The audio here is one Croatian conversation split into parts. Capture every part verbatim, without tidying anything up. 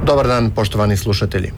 Dobar dan, poštovani slušatelji.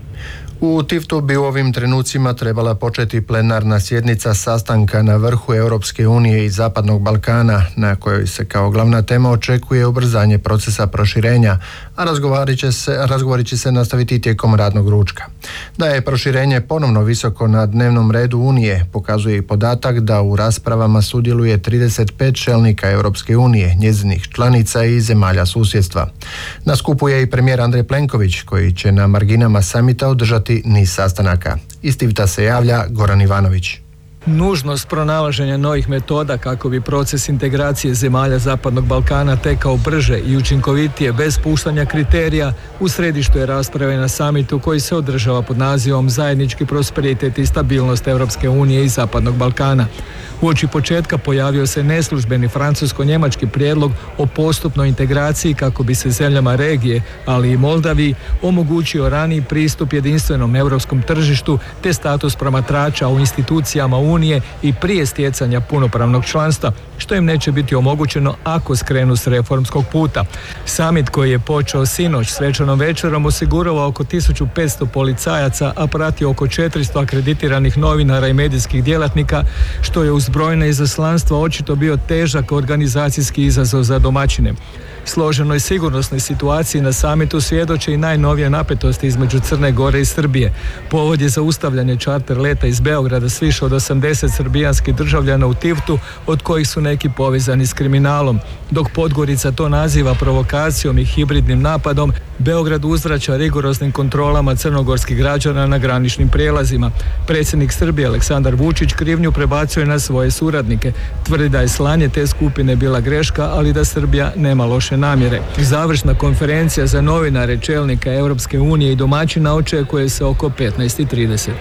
U Tiftu bi u ovim trenucima trebala početi plenarna sjednica sastanka na vrhu Europske unije i Zapadnog Balkana, na kojoj se kao glavna tema očekuje ubrzanje procesa proširenja, a razgovori će se, razgovori će se nastaviti tijekom radnog ručka. Da je proširenje ponovno visoko na dnevnom redu Unije, pokazuje i podatak da u raspravama sudjeluje trideset pet čelnika Europske unije, njezinih članica i zemalja susjedstva. Na skupu je i premijer Andrej Plenković, koji će na marginama samita održati niz sastanaka. Iz Tifta se javlja Goran Ivanović. Nužnost pronalaženja novih metoda kako bi proces integracije zemalja Zapadnog Balkana tekao brže i učinkovitije bez puštanja kriterija u središtu je rasprave na samitu koji se održava pod nazivom Zajednički prosperitet i stabilnost Europske unije i Zapadnog Balkana. Uoči početka pojavio se neslužbeni francusko-njemački prijedlog o postupnoj integraciji kako bi se zemljama regije, ali i Moldaviji, omogućio raniji pristup jedinstvenom europskom tržištu te status promatrača u institucijama Unije i prije stjecanja punopravnog članstva, što im neće biti omogućeno ako skrenu s reformskog puta. Samit koji je počeo sinoć svečanom večerom osigurava oko tisuću petsto policajaca, a prati oko četiristo akreditiranih novinara i medijskih djelatnika, što je uz brojna izaslanstva očito bio težak organizacijski izazov za domaćine. Složenoj sigurnosnoj situaciji na samitu svjedoče i najnovije napetosti između Crne Gore i Srbije. Povod je zaustavljanje čarter leta iz Beograda s više od osamdeset srbijanskih državljana u Tiftu, od kojih su neki povezani s kriminalom. Dok Podgorica to naziva provokacijom i hibridnim napadom, Beograd uzvraća rigoroznim kontrolama crnogorskih građana na graničnim prijelazima. Predsjednik Srbije Aleksandar Vučić krivnju prebacuje na svoje suradnike. Tvrdi da je slanje te skupine bila greška, ali da Srbija nema loše namjere. Završna konferencija za novinare čelnika Europske unije i domaćina očekuje se oko petnaest i trideset.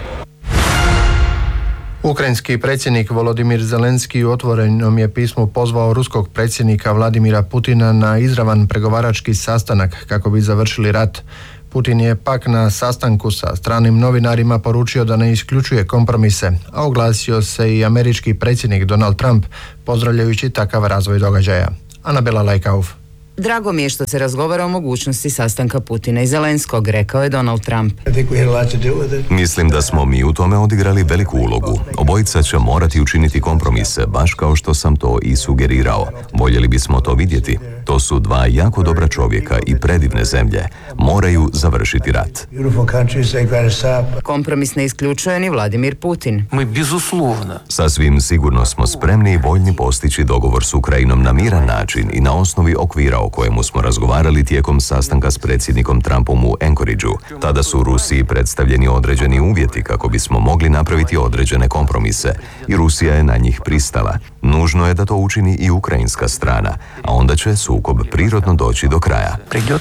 Ukrajinski predsjednik Volodimir Zelenski u otvorenom je pismu pozvao ruskog predsjednika Vladimira Putina na izravan pregovarački sastanak kako bi završili rat. Putin je pak na sastanku sa stranim novinarima poručio da ne isključuje kompromise, a oglasio se i američki predsjednik Donald Trump, pozdravljajući takav razvoj događaja. Anabela Lajkauf. Drago mi je što se razgovara o mogućnosti sastanka Putina i Zelenskog, rekao je Donald Trump. Mislim da smo mi u tome odigrali veliku ulogu. Obojica će morati učiniti kompromise, baš kao što sam to i sugerirao. Voljeli bismo to vidjeti. To su dva jako dobra čovjeka i predivne zemlje. Moraju završiti rat. Kompromis ne isključuje ni Vladimir Putin. Sasvim sigurno smo spremni i voljni postići dogovor s Ukrajinom na miran način i na osnovi okvira o kojemu smo razgovarali tijekom sastanka s predsjednikom Trumpom u Anchorageu. Tada su Rusiji predstavljeni određeni uvjeti kako bismo mogli napraviti određene kompromise i Rusija je na njih pristala. Nužno je da to učini i ukrajinska strana, a onda će sukob prirodno doći do kraja.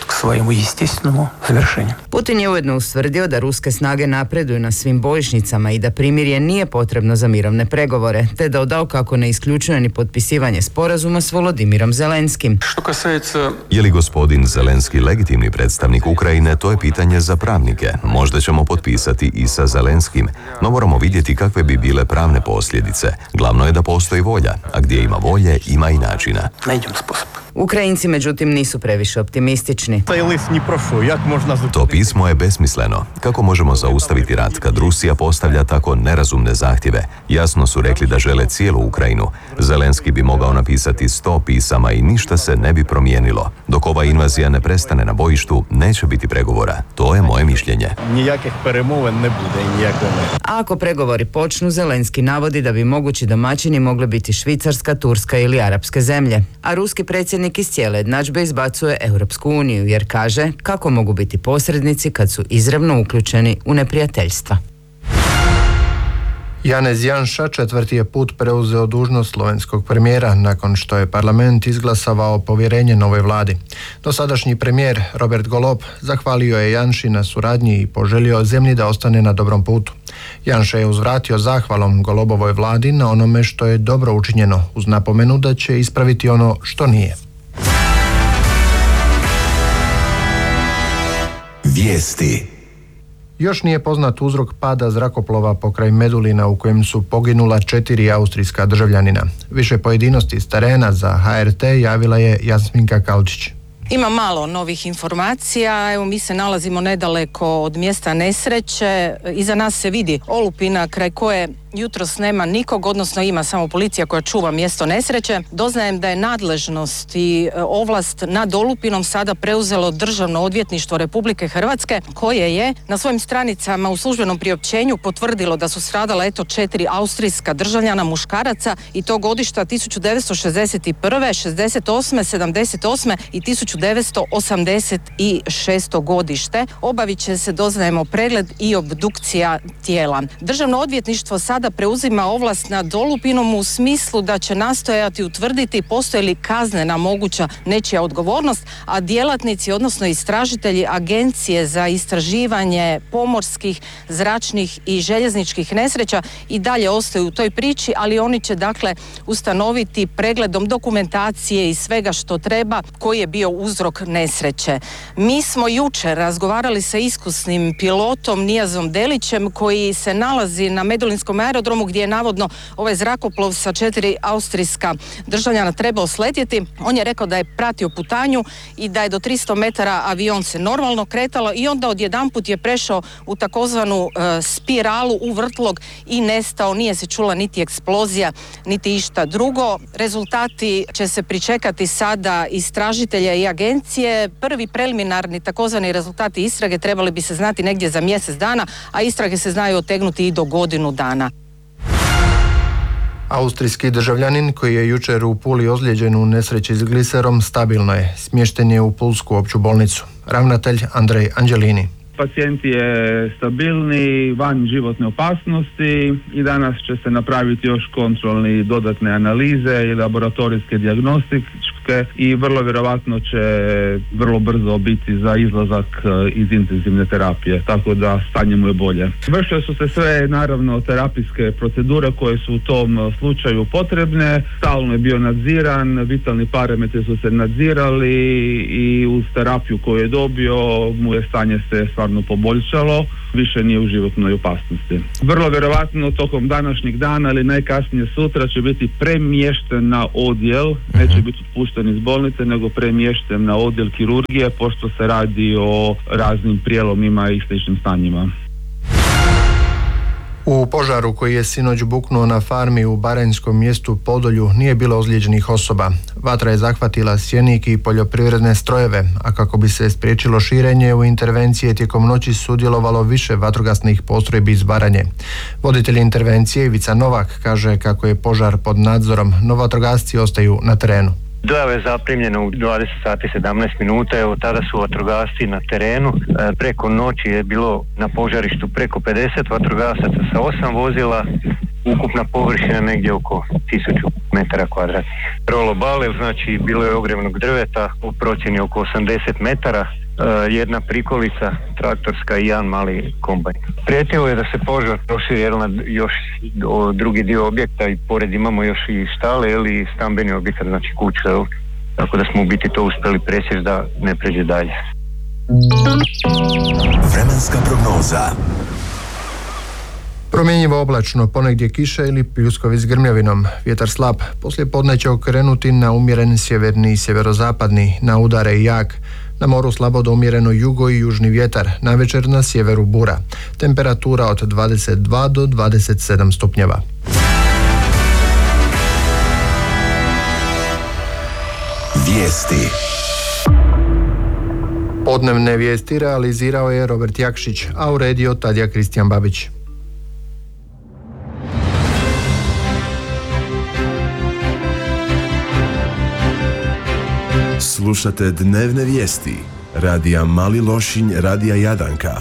Putin je ujedno ustvrdio da ruske snage napreduju na svim bojišnicama i da primirje nije potrebno za mirovne pregovore, te dodao kako ne isključuje ni potpisivanje sporazuma s Volodimirom Zelenskim. Je li gospodin Zelenski legitimni predstavnik Ukrajine, to je pitanje za pravnike. Možda ćemo potpisati i sa Zelenskim, no moramo vidjeti kakve bi bile pravne posljedice. Glavno je da postoji volja, a gdje ima volje, ima i načina. Ukrajinci međutim nisu previše optimistični. To pismo je besmisleno. Kako možemo zaustaviti rat kad Rusija postavlja tako nerazumne zahtjeve? Jasno su rekli da žele cijelu Ukrajinu. Zelenski bi mogao napisati sto pisama i ništa se ne bi promijenilo. Dok ova invazija ne prestane na bojištu, neće biti pregovora. To je moje mišljenje. A ako pregovori počnu, Zelenski navodi da bi mogući domaćini mogli biti Švicarska, Turska ili arapske zemlje. A ruski predsjednik iz cijele jednadžbe izbacuje Europsku uniju jer kaže kako mogu biti posrednici kad su izravno uključeni u neprijateljstva. Janez Janša četvrti je put preuzeo dužnost slovenskog premijera nakon što je parlament izglasavao povjerenje novoj vladi. Dosadašnji premijer Robert Golob zahvalio je Janši na suradnji i poželio zemlji da ostane na dobrom putu. Janša je uzvratio zahvalom Golobovoj vladi na onome što je dobro učinjeno, uz napomenu da će ispraviti ono što nije. Vijesti. Još nije poznat uzrok pada zrakoplova pokraj Medulina u kojem su poginula četiri austrijska državljanina. Više pojedinosti s terena za H R T javila je Jasminka Kalčić. Ima malo novih informacija, evo mi se nalazimo nedaleko od mjesta nesreće, iza nas se vidi olupina kraj koje jutros nema nikog, odnosno ima samo policija koja čuva mjesto nesreće. Doznajem da je nadležnost i ovlast nad olupinom sada preuzelo Državno odvjetništvo Republike Hrvatske, koje je na svojim stranicama u službenom priopćenju potvrdilo da su stradala eto četiri austrijska državljana muškaraca i to godišta tisuću devetsto šezdeset prve, šezdeset osme, sedamdeset osme i tisuću devetsto osamdeset šesto godište. Obavit će se, doznajemo, pregled i obdukcija tijela. Državno odvjetništvo sada preuzima ovlast nad olupinom u smislu da će nastojati utvrditi postoji li kaznena moguća nečija odgovornost, a djelatnici, odnosno istražitelji Agencije za istraživanje pomorskih, zračnih i željezničkih nesreća i dalje ostaju u toj priči, ali oni će dakle ustanoviti pregledom dokumentacije i svega što treba koji je bio uzrok nesreće. Mi smo jučer razgovarali sa iskusnim pilotom Nijazom Delićem koji se nalazi na Medulinskom aerodromu gdje je navodno ovaj zrakoplov sa četiri austrijska državljana trebao sletjeti. On je rekao da je pratio putanju i da je do tristo metara avion se normalno kretalo i onda odjedanput je prešao u takozvanu e, spiralu, u vrtlog i nestao. Nije se čula niti eksplozija, niti išta drugo. Rezultati će se pričekati sada istražitelja i agencije. Prvi preliminarni takozvani rezultati istrage trebali bi se znati negdje za mjesec dana, a istrage se znaju otegnuti i do godinu dana. Austrijski državljanin koji je jučer u Puli ozlijeđen u nesreći s gliserom stabilno je. Smješten je u Pulsku opću bolnicu. Ravnatelj Andrej Anđelini. Pacijent je stabilni, van životne opasnosti i danas će se napraviti još kontrolni dodatne analize i laboratorijske dijagnostičke i vrlo vjerojatno će vrlo brzo biti za izlazak iz intenzivne terapije, tako da stanje mu je bolje. Vršile su se sve naravno terapijske procedure koje su u tom slučaju potrebne, stalno je bio nadziran, vitalni parametri su se nadzirali i uz terapiju koju je dobio mu je stanje se stvarno poboljšalo, više nije u životnoj opasnosti. Vrlo vjerojatno tokom današnjeg dana ili najkasnije sutra će biti premješten na odjel, neće biti otpušten iz bolnice, nego premješten na odjel kirurgije, pošto se radi o raznim prijelomima i sličnim stanjima. U požaru koji je sinoć buknuo na farmi u baranjskom mjestu Podolju nije bilo ozlijeđenih osoba. Vatra je zahvatila sjenik i poljoprivredne strojeve, a kako bi se spriječilo širenje, u intervencije tijekom noći sudjelovalo više vatrogasnih postrojbi iz Baranje. Voditelj intervencije Ivica Novak kaže kako je požar pod nadzorom, no vatrogasci ostaju na terenu. Dojava je zaprimljena u dvadeset sati sedamnaest minuta, evo tada su vatrogasci na terenu. E, preko noći je bilo na požarištu preko pedeset vatrogasaca sa osam vozila, ukupna površina negdje oko tisuću metara kvadratnih. Rolo balev, znači bilo je ogromnog drveta u procjeni oko osamdeset metara, e, jedna prikolica traktorska i jedan mali kombajn. Prijetilo je da se požar proširi na još o drugi dio objekta i pored imamo još i štale ili stambeni objekat, znači kuće, tako da smo u biti to uspjeli presjeći da ne pređe dalje. Vremenska prognoza. Promjenjivo oblačno, ponegdje kiša ili pljuskovi s grmljavinom. Vjetar slab, poslije podne će okrenuti na umjeren sjeverni i sjeverozapadni, na udare i jak. Na moru slabo do umjereno jugo i južni vjetar, navečer na sjeveru bura. Temperatura od dvadeset dva do dvadeset sedam stupnjeva. Vijesti. Podnevne vijesti realizirao je Robert Jakšić, a uredio Tadija Kristijan Babić. Slušate dnevne vijesti radija Mali Lošinj, radija Jadanka.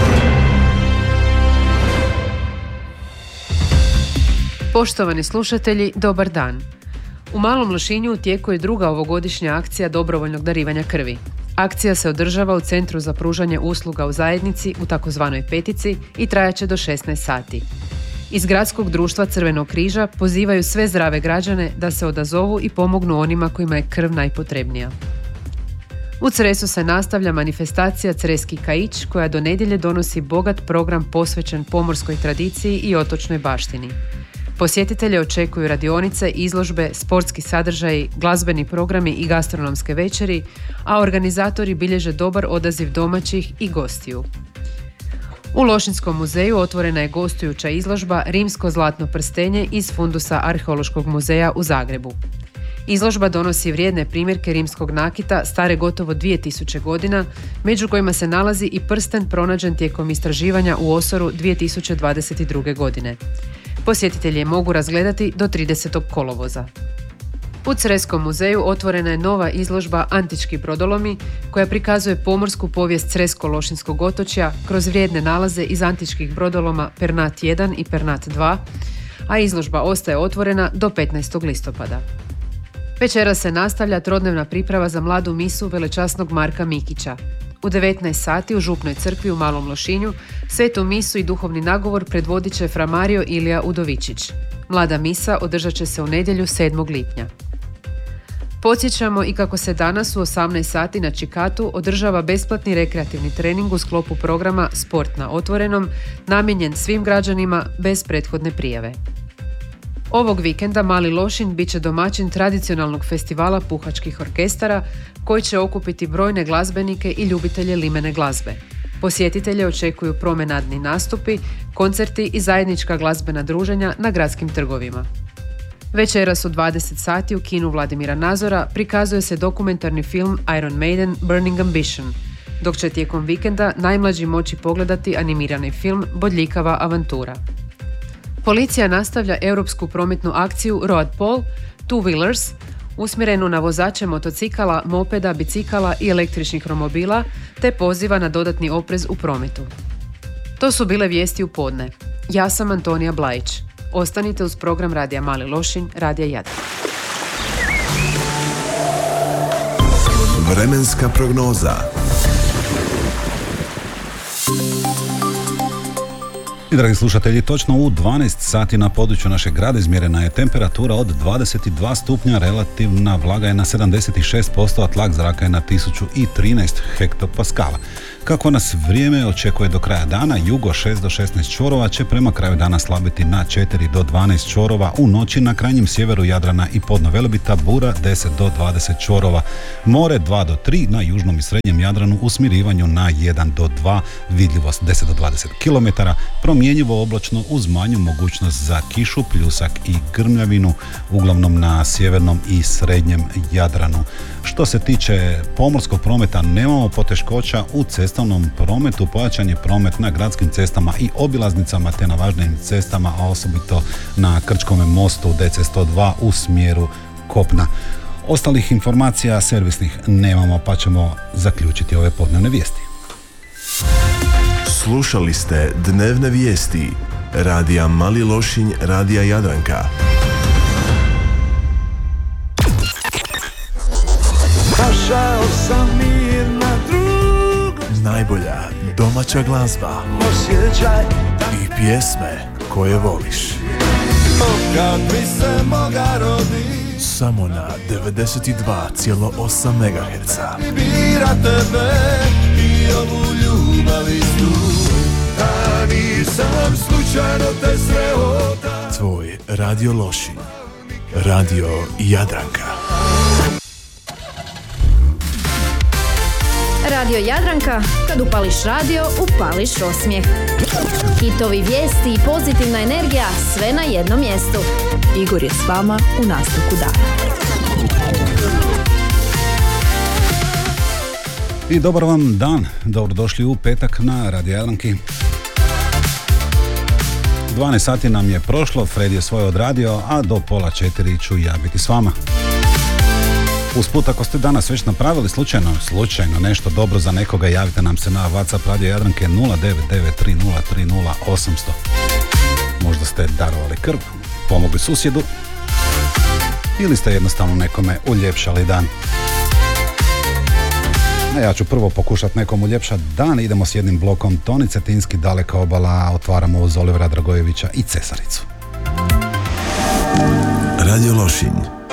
Poštovani slušatelji, dobar dan. U Malom Lošinju u tijeku je druga ovogodišnja akcija dobrovoljnog darivanja krvi. Akcija se održava u Centru za pružanje usluga u zajednici u takozvanoj petici i trajaće do šesnaest sati. Iz Gradskog društva Crvenog križa pozivaju sve zdrave građane da se odazovu i pomognu onima kojima je krv najpotrebnija. U Cresu se nastavlja manifestacija Creski kaić koja do nedjelje donosi bogat program posvećen pomorskoj tradiciji i otočnoj baštini. Posjetitelje očekuju radionice, izložbe, sportski sadržaji, glazbeni programi i gastronomske večeri, a organizatori bilježe dobar odaziv domaćih i gostiju. U Lošinjskom muzeju otvorena je gostujuća izložba Rimsko zlatno prstenje iz fundusa Arheološkog muzeja u Zagrebu. Izložba donosi vrijedne primjerke rimskog nakita stare gotovo dvije tisuće godina, među kojima se nalazi i prsten pronađen tijekom istraživanja u Osoru dvije tisuće dvadeset druge. godine. Posjetitelji je mogu razgledati do tridesetog kolovoza. U Creskom muzeju otvorena je nova izložba Antički brodolomi koja prikazuje pomorsku povijest Cresko-Lošinskog otočja kroz vrijedne nalaze iz antičkih brodoloma Pernat jedan i Pernat dva, a izložba ostaje otvorena do petnaestog listopada. Večeras se nastavlja trodnevna priprava za mladu misu velečasnog Marka Mikića. U devetnaest sati u Župnoj crkvi u Malom Lošinju svetu misu i duhovni nagovor predvodit će fra Mario Ilija Udovičić. Mlada misa održat će se u nedjelju sedmog lipnja. Podsjećamo i kako se danas u osamnaest sati na Čikatu održava besplatni rekreativni trening u sklopu programa Sport na otvorenom, namijenjen svim građanima bez prethodne prijave. Ovog vikenda Mali Lošinj bit će domaćin tradicionalnog festivala puhačkih orkestara koji će okupiti brojne glazbenike i ljubitelje limene glazbe. Posjetitelje očekuju promenadni nastupi, koncerti i zajednička glazbena druženja na gradskim trgovima. Večeras u dvadeset sati u kinu Vladimira Nazora prikazuje se dokumentarni film Iron Maiden Burning Ambition, dok će tijekom vikenda najmlađi moći pogledati animirani film Bodljikava avantura. Policija nastavlja europsku prometnu akciju Road Paul Two Wheelers, usmjerenu na vozače motocikala, mopeda, bicikala i električnih romobila, te poziva na dodatni oprez u prometu. To su bile vijesti u podne. Ja sam Antonija Blajić. Ostanite uz program Radija Mali Lošinj, Radija Jadran. Vremenska prognoza. I dragi slušatelji, točno u dvanaest sati na području našeg grada izmjerena je temperatura od dvadeset dva stupnja, relativna vlaga je na sedamdeset šest posto, a tlak zraka je na tisuću trinaest hektopaskala. Kako nas vrijeme očekuje do kraja dana, jugo šest do šesnaest čvorova će prema kraju dana slabiti na četiri do dvanaest čvorova, u noći na krajnjem sjeveru Jadrana i podno Velebita bura deset do dvadeset čvorova, more dva do tri, na južnom i srednjem Jadranu u smirivanju na jedan do dva, vidljivost deset do dvadeset kilometara, promjenjivo oblačno uz manju mogućnost za kišu, pljusak i grmljavinu, uglavnom na sjevernom i srednjem Jadranu. Što se tiče pomorskog prometa, nemamo poteškoća u cestovnom prometu, pojačan je promet na gradskim cestama i obilaznicama te na važnim cestama, a osobito na Krčkom mostu D C sto dva u smjeru kopna. Ostalih informacija servisnih nemamo, pa ćemo zaključiti ove podnevne vijesti. Slušali ste dnevne vijesti Radija Mali Lošinj, Radija Jadranka. Našao sam mir na drugu. Najbolja domaća glazba. Osjećaj i pjesme koje voliš. Kad bi se moga roditi. Samo na devedeset dva zarez osam megaherca. Bira tebe i ovu ljubav istu. Da nisam slučajno te sreo. Tvoj Radio Lošinj, Radio Jadranka. Radio Jadranka, kad upališ radio, upališ osmijeh. Hitovi, vijesti i pozitivna energija, sve na jednom mjestu. Igor je s vama u nastavku dana. I dobar vam dan, dobrodošli u petak na Radio Jadranki. dvanaest sati nam je prošlo, Fred je svoje odradio, a do pola četiri ću ja biti s vama. Usput, ako ste danas već napravili slučajno, slučajno nešto dobro za nekoga, javite nam se na WhatsApp Radio Jadranke nula devet devet tri nula tri nula osam zero zero. Možda ste darovali krv, pomogli susjedu ili ste jednostavno nekome uljepšali dan. A ja ću prvo pokušati nekom uljepšati dan. Idemo s jednim blokom Toni Cetinski, Daleka obala, otvaramo uz Olivera Dragojevića i Cesaricu. Radio Lošinj,